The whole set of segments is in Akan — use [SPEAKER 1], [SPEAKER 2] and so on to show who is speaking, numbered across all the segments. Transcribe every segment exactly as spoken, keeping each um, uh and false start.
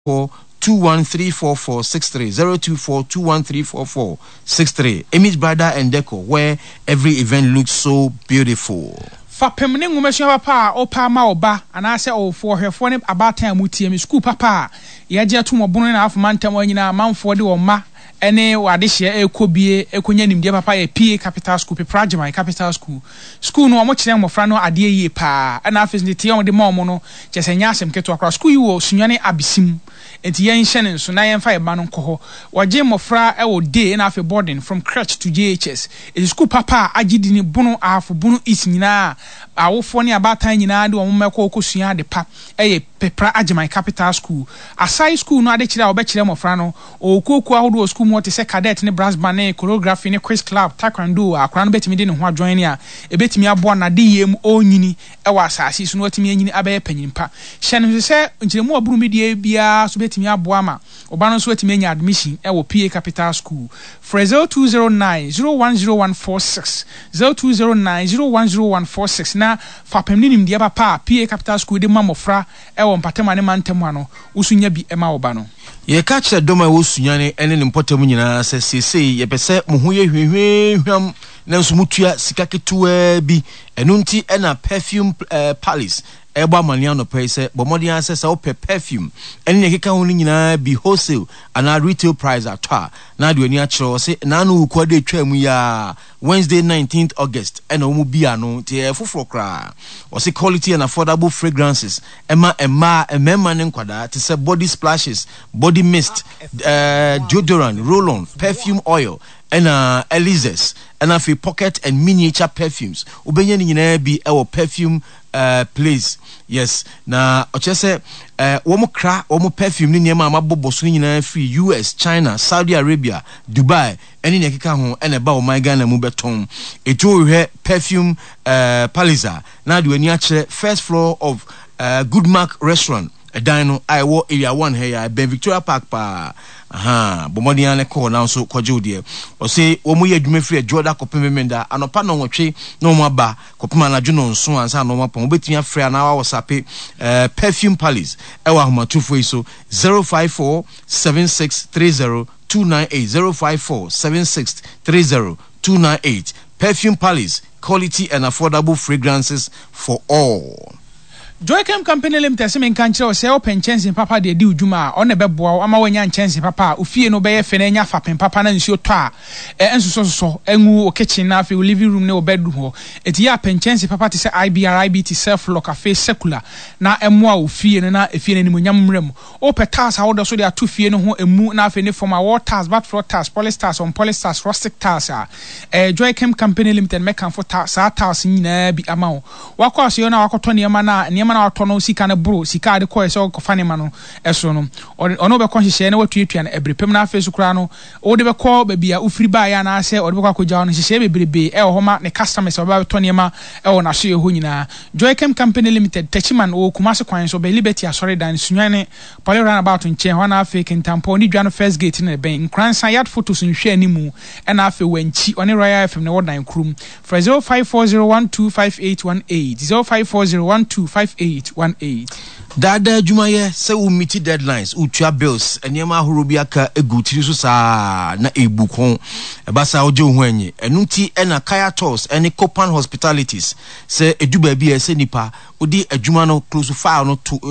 [SPEAKER 1] two one three four four six three zero two four two one three four four six three. Image Brother and Deco, where every event looks so beautiful.
[SPEAKER 2] Fa pemne ngumesu papa opa ma oba anase o for hwefo ne abatan mutie mi school papa ya je to mobunu na afuma ntam anyina manfo de wo ma ene wade hye ekobie ekonya nimdie papa ya P A Capital School pe Prajimai Capital School school no omo kire mofra no ade yie pa na afes ne tie on de mom no chesenya asem keto akra school yi wo sunwane abisim enti yen hye nso na yen fa eba no nko ho waje mofra e wo day na afi boarding from crèche to J H S e school papa agidi ni bunu afo bunu is nyina awofo ne abatan nyina de wo mmekọ okosua de pa eye pepra Ajimai Capital School asai school no ade kire wo be kire mofra no okoku ahodo school mo te se cadet ne brass band ne choreography ne quiz club taekwondo akra no betimi de ne ho adjoin ne a e betimi abo na de yem onyini e wa asasi so no betimi anyini abaye panyimpa hye se nkiremu aburu media bia so betimi abo ama oba no so betimi anya admission e wo P A Capital School for zero two zero nine zero one zero one four six zero two zero nine zero one zero one four six na fa pemni nim dia papa P A Capital School de mamofra e wo mpatema ne mantem ano usunya bi e ma oba no
[SPEAKER 1] ye ka kire doma wo sunyane ene ne mpotem nyina se sesei ye pese mo ho ye hwehwehwam na nso mutua sika ketua bi eno nti ena perfume uh, palace eba mania no pese bomodi anse se op perfume ene ne keka ho nyina bi wholesale ana retail price atwa na de ani a kire se na no ku ade twam ya Wednesday nineteenth August ena omu bia no te foforo kra o se quality and affordable fragrances ema ema emema ne nkwada te se body splashes body mist uh, deodorant roll-on perfume oil and uh, Elises and a few pocket and miniature perfumes ubenya ni nyina bi ewo perfume uh, place yes na ochese uh, womo kra womo perfume ni nyema amabobo so nyina free U S China Saudi Arabia Dubai eni ne keka ho ene ba o my Ghana mu beton eto hwe perfume uh, paliza na do ani a kire first floor of uh, Goodmark restaurant a dino I wo area one here Ben Victoria Park pa aha bomodi an call now so kwaje de o say wo mo ye adwuma free Jordan kopememenda anopa no nwotwe no mo aba kopema na dwo no nso ansa no mo pon obetumi afre na wa WhatsApp eh perfume palace e wa homa tufo iso zero five four seven six three zero two nine eight zero five four seven six three zero two nine eight Perfume Palace, quality and affordable fragrances for all.
[SPEAKER 2] Joycam Company Limited semen kanche o se open chance papa de di udwuma o ne beboa ama wanya chance papa ofie no be ye fene nya fapen papa na nsuo to a ensuso so enwu o kitchen na afi living room ne o bedroom ho eti ya pen chance papa te se I B R I B T self lock cafe secular na emwa ofie no na efie ne nimonyam mrem o petas ha wo so de ato fie no ho emu na afi ne form a waters bat floor tiles polystars on polystars rustic tiles a eh Joycam Company Limited mekan for tiles sa tiles nyina bi ama wo wakwaso na wakoto ne ma na ne na atono sika na bro sika de ko eso ko fane ma no eso no ono be ko hihye na watuatua na ebrepem na afi so kra no o de be ko ba bia ufiri ba ya na ase o de be ko akogya no hihye bebrebe e ho ma ne customers o ba to ne ma e wo na so ye ho nyina Joycam Company Limited tachiman o Kumasi kwan so be Liberty asori dan sunwane pole run about nche ho na afi kentampo ni dwa no first gate na ben kransan yard photos nhwe animu e na afi wanchi oni Royal F M ne wodan krum for zero five four zero one two five eight one eight zero five four zero one two five eight one eight.
[SPEAKER 1] Dada Jumaye se u meet deadlines utua bills enema ahoro bi aka egutiri so saa na ebukon ebasa oje ho anyi enunti ena Kaya Tours ene Copan Hospitalities se eduba bi ese nipa odi adwuma no close file no to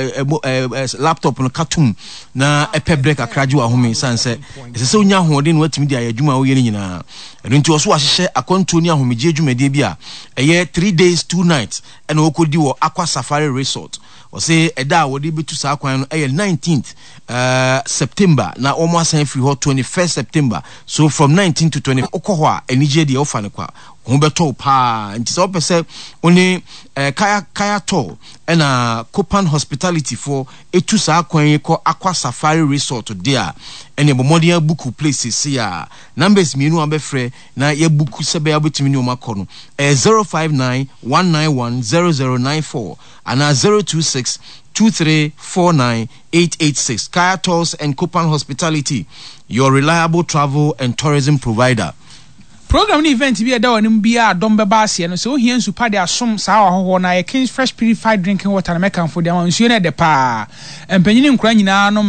[SPEAKER 1] laptop no katum na epe break akraji wa home sanse ese se unya hode no watimi dia adwuma wo ye nyina enunti oso ahye akonto ni ahomegye adwuma de bi a eye three days two nights ena okodi wo Aqua Safari Resort o se eda wodi betu sa kwan no eye nineteenth uh, September na almost free ho twenty-first September so from nineteen to twenty okoho a enije de ofa ne kwa ho beto pa nti so pese oni uh, kaya kaya to na Copan Hospitality for etu sa kwan ko Aqua Safari Resort there ene bomodi buku places ya numbers mienu abefre na ye buku sebe abotimi ni o makono eh zero five nine one nine one zero zero nine four and zero two six two three four nine eight eight six. Kaya Tours and Copan Hospitality, your reliable travel and tourism provider.
[SPEAKER 2] Program ni event bi eda wonim bia dom beba ase no so hia nsu pa de asom saa hoho na ye King's Fresh Purified Drinking Water na mekan for de nsu ne de pa empanyini nkura nyina no